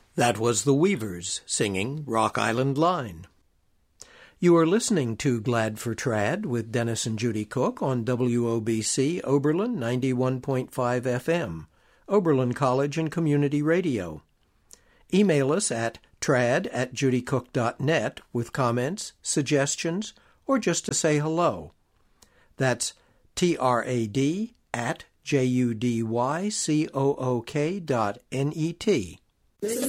That was the Weavers singing Rock Island Line. You are listening to Glad for Trad with Dennis and Judy Cook on WOBC Oberlin 91.5 FM, Oberlin College and Community Radio. Email us at trad@judycook.net with comments, suggestions, or just to say hello. That's trad@judycook.net.